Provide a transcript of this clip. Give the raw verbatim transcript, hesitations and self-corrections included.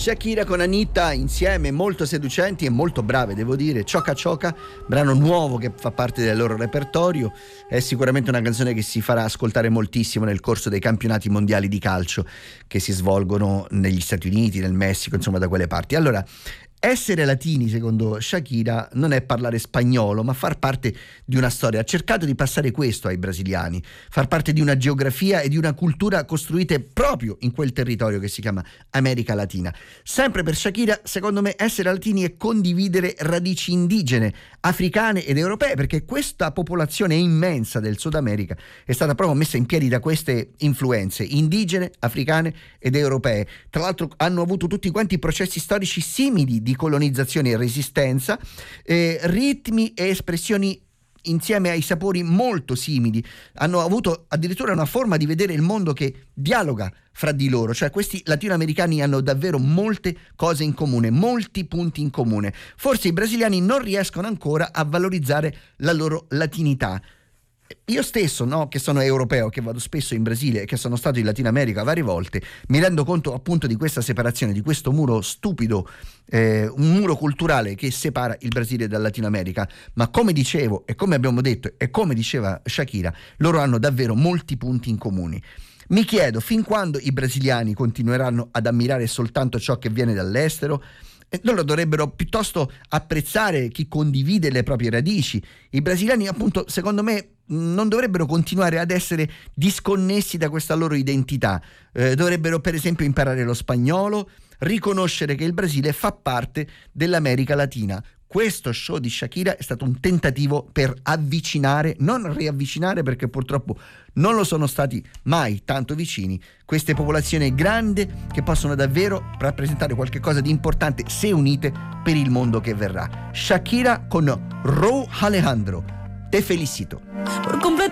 Shakira con Anitta insieme, molto seducenti e molto brave, devo dire. Choca Choca, brano nuovo che fa parte del loro repertorio, è sicuramente una canzone che si farà ascoltare moltissimo nel corso dei campionati mondiali di calcio che si svolgono negli Stati Uniti, nel Messico, insomma da quelle parti. Allora, essere latini, secondo Shakira, non è parlare spagnolo, ma far parte di una storia. Ha cercato di passare questo ai brasiliani, far parte di una geografia e di una cultura costruite proprio in quel territorio che si chiama America Latina. Sempre per Shakira, secondo me, essere latini è condividere radici indigene, africane ed europee, perché questa popolazione immensa del Sud America è stata proprio messa in piedi da queste influenze indigene, africane ed europee. Tra l'altro hanno avuto tutti quanti processi storici simili di colonizzazione e resistenza, eh, ritmi e espressioni insieme ai sapori molto simili, hanno avuto addirittura una forma di vedere il mondo che dialoga fra di loro, cioè questi latinoamericani hanno davvero molte cose in comune, molti punti in comune. Forse i brasiliani non riescono ancora a valorizzare la loro latinità. Io stesso, no, che sono europeo, che vado spesso in Brasile e che sono stato in Latino America varie volte, mi rendo conto appunto di questa separazione, di questo muro stupido, eh, un muro culturale che separa il Brasile dal Latino America. Ma come dicevo e come abbiamo detto e come diceva Shakira, loro hanno davvero molti punti in comune. Mi chiedo fin quando i brasiliani continueranno ad ammirare soltanto ciò che viene dall'estero. Loro dovrebbero piuttosto apprezzare chi condivide le proprie radici. I brasiliani, appunto, secondo me, non dovrebbero continuare ad essere disconnessi da questa loro identità. Eh, dovrebbero, per esempio, imparare lo spagnolo, riconoscere che il Brasile fa parte dell'America Latina. Questo show di Shakira è stato un tentativo per avvicinare, non riavvicinare, perché purtroppo non lo sono stati mai tanto vicini, queste popolazioni grandi che possono davvero rappresentare qualcosa di importante se unite per il mondo che verrà. Shakira con Rauw Alejandro, te felicito. Por completo